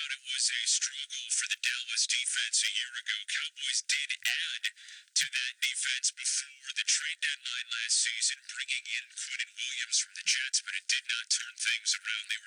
thought it was a struggle for the Dallas defense a year ago. Cowboys did add to that defense before the trade deadline last season, bringing in Quinnen Williams from the Jets, but it did not turn things around. They